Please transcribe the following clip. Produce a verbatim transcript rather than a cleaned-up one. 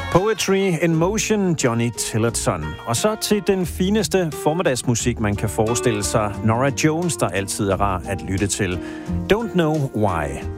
Poetry in Motion, Johnny Tillotson. Og så til den fineste formiddagsmusik, man kan forestille sig. Norah Jones, der altid er rar at lytte til. Don't Know Why.